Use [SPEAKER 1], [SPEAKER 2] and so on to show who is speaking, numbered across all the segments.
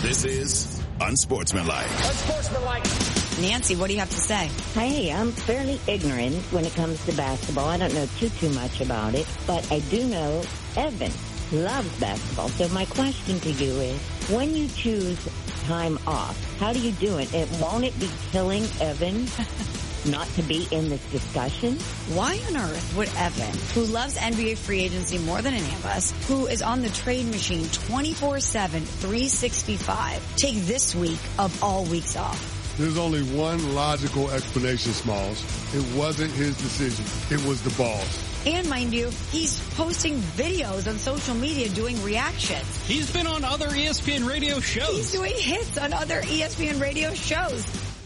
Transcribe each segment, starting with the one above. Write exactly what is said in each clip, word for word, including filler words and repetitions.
[SPEAKER 1] This is Unsportsmanlike.
[SPEAKER 2] Unsportsmanlike.
[SPEAKER 3] Nancy, what do you have to say?
[SPEAKER 4] Hey, I'm fairly ignorant when it comes to basketball. I don't know too, too much about it, but I do know Evan loves basketball. So my question to you is, when you choose time off, how do you do it? it won't it be killing Evan not to be in this discussion?
[SPEAKER 3] Why on earth would Evan, who loves N B A free agency more than any of us, who is on the trade machine twenty-four seven, three sixty-five, take this week of all weeks off?
[SPEAKER 5] There's only one logical explanation, Smalls. It wasn't his decision. It was the boss.
[SPEAKER 3] And mind you, he's posting videos on social media doing reactions.
[SPEAKER 6] He's been on other E S P N radio shows.
[SPEAKER 3] He's doing hits on other E S P N radio shows.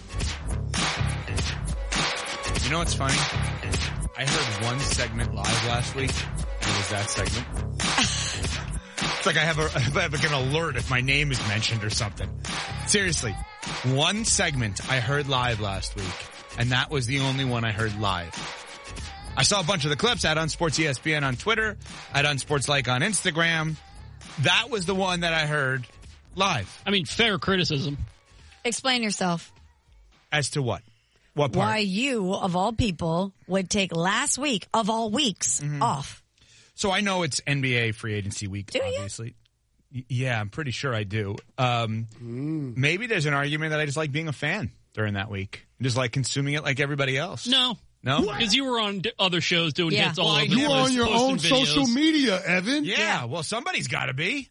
[SPEAKER 7] You know what's funny? I heard one segment live last week, and it was that segment. It's like I have, a, I have like an alert if my name is mentioned or something. Seriously, one segment I heard live last week, and that was the only one I heard live. I saw a bunch of the clips at Unsports E S P N on Twitter, at Unsportslike on Instagram. That was the one that I heard live.
[SPEAKER 6] I mean, fair criticism.
[SPEAKER 3] Explain yourself.
[SPEAKER 7] As to what? What part?
[SPEAKER 3] Why you, of all people, would take last week, of all weeks, mm-hmm. off.
[SPEAKER 7] So I know it's N B A free agency week,
[SPEAKER 3] do
[SPEAKER 7] obviously. You? Yeah, I'm pretty sure I do. Um, mm. Maybe there's an argument that I just like being a fan during that week. Just like consuming it like everybody else.
[SPEAKER 6] No.
[SPEAKER 7] No?
[SPEAKER 6] Because you were on other shows doing
[SPEAKER 3] yeah.
[SPEAKER 6] hits all
[SPEAKER 7] well,
[SPEAKER 6] over
[SPEAKER 5] You were on your own videos. Social media, Evan.
[SPEAKER 7] Yeah, yeah. Well, somebody's got to be.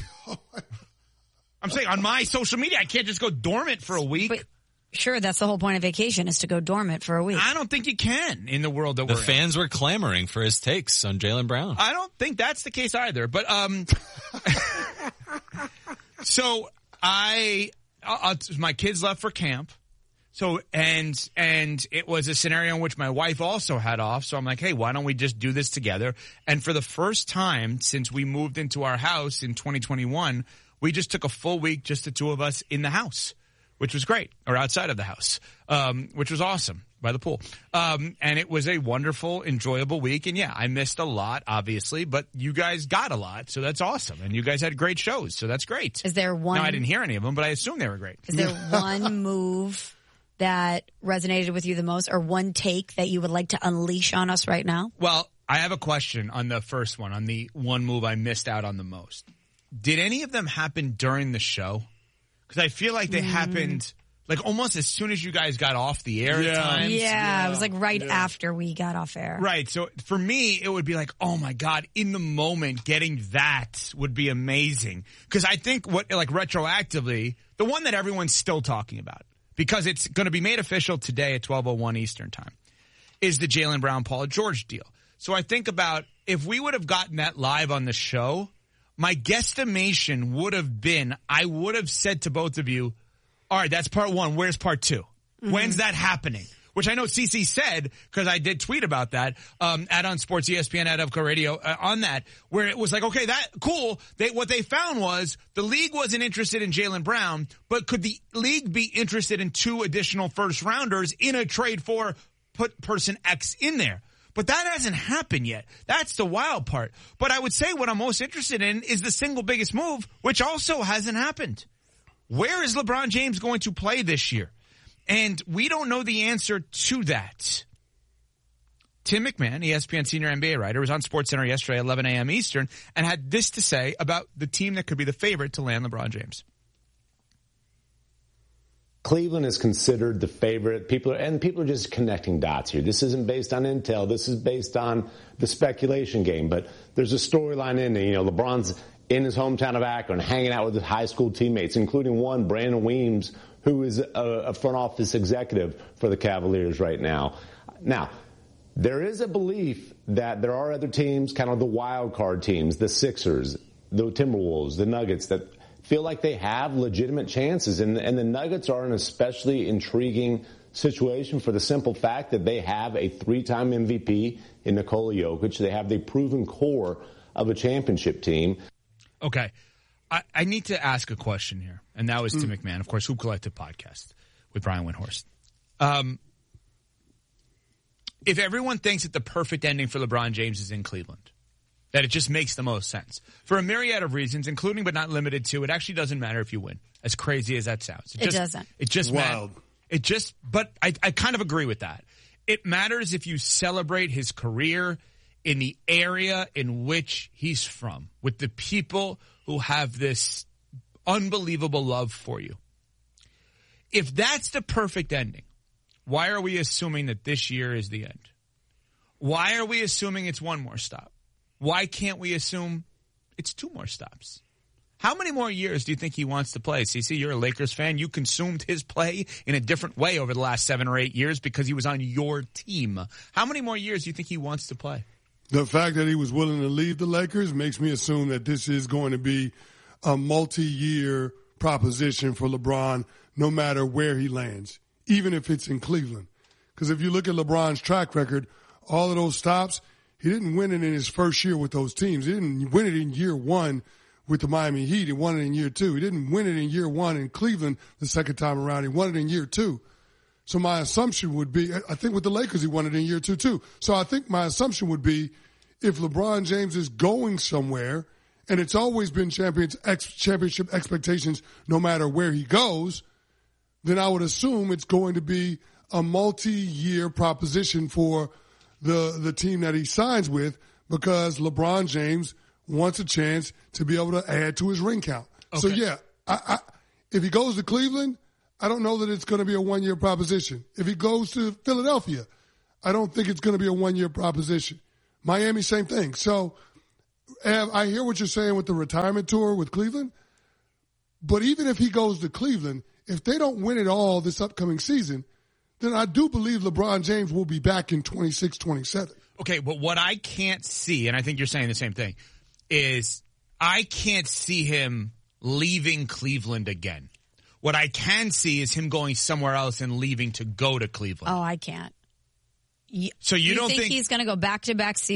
[SPEAKER 7] I'm saying on my social media, I can't just go dormant for a week.
[SPEAKER 3] But sure, that's the whole point of vacation, is to go dormant for a week.
[SPEAKER 7] I don't think you can in the world that
[SPEAKER 8] the
[SPEAKER 7] we're in.
[SPEAKER 8] The fans were clamoring for his takes on Jaylen Brown.
[SPEAKER 7] I don't think that's the case either. But um, so I, I, my kids left for camp. So, and, and it was a scenario in which my wife also had off. So I'm like, hey, why don't we just do this together? And for the first time since we moved into our house in twenty twenty-one, we just took a full week, just the two of us in the house, which was great, or outside of the house, um, which was awesome, by the pool. Um, and it was a wonderful, enjoyable week. And yeah, I missed a lot, obviously, but you guys got a lot. So that's awesome. And you guys had great shows. So that's great.
[SPEAKER 3] Is there one?
[SPEAKER 7] Now, I didn't hear any of them, but I assume they were great.
[SPEAKER 3] Is there one move that resonated with you the most, or one take that you would like to unleash on us right now?
[SPEAKER 7] Well, I have a question on the first one, on the one move I missed out on the most. Did any of them happen during the show? Because I feel like they mm. happened like almost as soon as you guys got off the air
[SPEAKER 5] yeah.
[SPEAKER 7] at times.
[SPEAKER 3] Yeah, yeah, it was like right
[SPEAKER 5] yeah.
[SPEAKER 3] after we got off air.
[SPEAKER 7] Right. So for me, it would be like, oh my God, in the moment, getting that would be amazing. Because I think what, like retroactively, the one that everyone's still talking about, because it's going to be made official today at twelve oh one Eastern time, is the Jaylen Brown, Paul George deal. So I think about if we would have gotten that live on the show, my guesstimation would have been, I would have said to both of you, all right, that's part one. Where's part two? Mm-hmm. When's that happening? Which I know Cece said, because I did tweet about that, um, at On Sports E S P N, at Evco Radio, uh, on that, where it was like, okay, that, cool. They, what they found was the league wasn't interested in Jaylen Brown, but could the league be interested in two additional first rounders in a trade for put person X in there? But that hasn't happened yet. That's the wild part. But I would say what I'm most interested in is the single biggest move, which also hasn't happened. Where is LeBron James going to play this year? And we don't know the answer to that. Tim McMahon, E S P N senior N B A writer, was on SportsCenter yesterday at eleven a.m. Eastern and had this to say about the team that could be the favorite to land LeBron James.
[SPEAKER 9] Cleveland is considered the favorite. People are, and people are just connecting dots here. This isn't based on intel. This is based on the speculation game. But there's a storyline in there. You know, LeBron's in his hometown of Akron, hanging out with his high school teammates, including one, Brandon Weems, who is a, a front office executive for the Cavaliers right now. Now, there is a belief that there are other teams, kind of the wild card teams, the Sixers, the Timberwolves, the Nuggets, that feel like they have legitimate chances. And, and the Nuggets are an especially intriguing situation for the simple fact that they have a three-time M V P in Nikola Jokic. They have the proven core of a championship team.
[SPEAKER 7] Okay. I, I need to ask a question here, and that was mm. Tim McMahon, of course, Hoop Collective podcast with Brian Windhorst. Um, if everyone thinks that the perfect ending for LeBron James is in Cleveland, That it just makes the most sense. For a myriad of reasons, including but not limited to, it actually doesn't matter if you win. As crazy as that sounds.
[SPEAKER 3] It, just, it doesn't.
[SPEAKER 7] It just
[SPEAKER 5] wild.
[SPEAKER 7] Matters. It just, but I, I kind of agree with that. It matters if you celebrate his career in the area in which he's from, with the people who have this unbelievable love for you. If that's the perfect ending, why are we assuming that this year is the end? Why are we assuming it's one more stop? Why can't we assume it's two more stops? How many more years do you think he wants to play? C C, you're a Lakers fan. You consumed his play in a different way over the last seven or eight years because he was on your team. How many more years do you think he wants to play?
[SPEAKER 5] The fact that he was willing to leave the Lakers makes me assume that this is going to be a multi-year proposition for LeBron no matter where he lands, even if it's in Cleveland. Because if you look at LeBron's track record, all of those stops, he didn't win it in his first year with those teams. He didn't win it in year one with the Miami Heat. He won it in year two. He didn't win it in year one in Cleveland the second time around. He won it in year two. So my assumption would be, I think with the Lakers, he won it in year two too. So I think my assumption would be if LeBron James is going somewhere, and it's always been champions, ex, championship expectations no matter where he goes, then I would assume it's going to be a multi-year proposition for the the team that he signs with because LeBron James wants a chance to be able to add to his ring count. Okay. So, yeah, I, I, if he goes to Cleveland, I don't know that it's going to be a one-year proposition. If he goes to Philadelphia, I don't think it's going to be a one-year proposition. Miami, same thing. So Ev, I hear what you're saying with the retirement tour with Cleveland, but even if he goes to Cleveland, if they don't win it all this upcoming season, then I do believe LeBron James will be back in twenty-six twenty-seven.
[SPEAKER 7] Okay, but what I can't see, and I think you're saying the same thing, is I can't see him leaving Cleveland again. What I can see is him going somewhere else and leaving to go to Cleveland.
[SPEAKER 3] Oh, I can't. You,
[SPEAKER 7] so you,
[SPEAKER 3] you
[SPEAKER 7] don't
[SPEAKER 3] think,
[SPEAKER 7] think
[SPEAKER 3] he's going to go back-to-back seasons?